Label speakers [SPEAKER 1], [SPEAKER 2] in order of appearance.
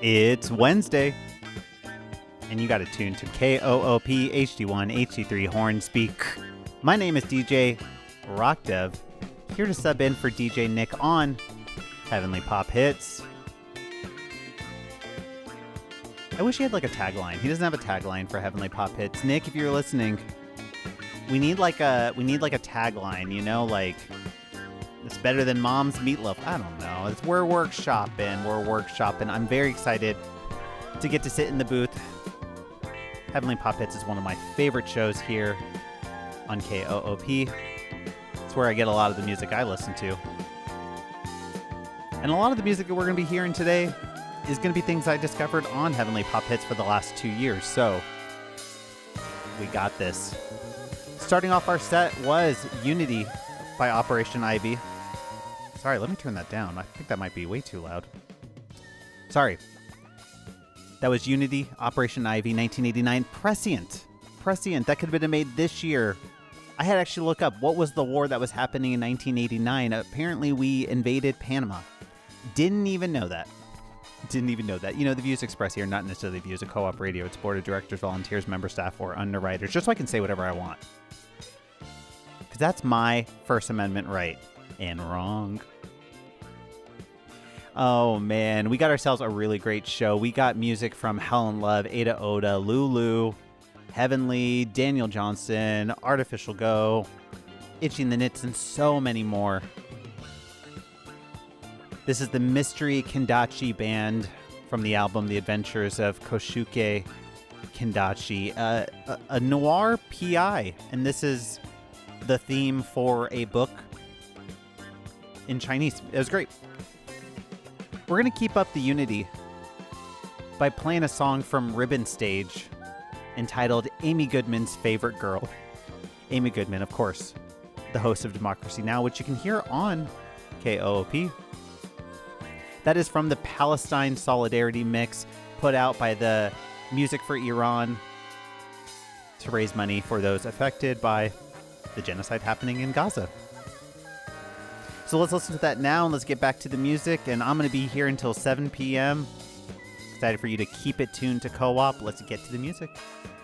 [SPEAKER 1] It's Wednesday, and you got to tune to KOOP HD1 HD3 Horn Speak. My name is DJ Rockdev, here to sub in for DJ Nick on Heavenly Pop Hits. I wish he had like a tagline. He doesn't have a tagline for Heavenly Pop Hits. Nick, if you're listening, we need like a tagline, you know, like it's better than Mom's Meatloaf. I don't know. We're workshopping. I'm very excited to get to sit in the booth. Heavenly Pop Hits is one of my favorite shows here on KOOP. It's where I get a lot of the music I listen to. And a lot of the music that we're going to be hearing today is going to be things I discovered on Heavenly Pop Hits for the last 2 years. So we got this. Starting off our set was Unity by Operation Ivy. Sorry, let me turn that down. I think that might be way too loud. Sorry. That was Unity, Operation Ivy, 1989. Prescient. That could have been made this year. I had to actually look up what was the war that was happening in 1989. Apparently, we invaded Panama. Didn't even know that. You know, the views expressed here are not necessarily the views of Co-op Radio, its board of directors, volunteers, member staff, or underwriters, just so I can say whatever I want. Because that's my First Amendment right. And wrong. Oh, man. We got ourselves a really great show. We got music from Helen Love, Ada Oda, Lulu, Heavenly, Daniel Johnson, Artificial Go, Itching the Knits, and so many more. This is the Mystery Kendachi Band from the album The Adventures of Kosuke Kendachi, a noir PI. And this is the theme for a book in Chinese. It was great. We're going to keep up the unity by playing a song from Ribbon Stage entitled Amy Goodman's Favorite Girl. Amy Goodman, of course, the host of Democracy Now!, which you can hear on KOOP. That is from the Palestine Solidarity Mix put out by the Music for Iran to raise money for those affected by the genocide happening in Gaza. So let's listen to that now and let's get back to the music. And I'm going to be here until 7 p.m. Excited for you to keep it tuned to Co-op. Let's get to the music.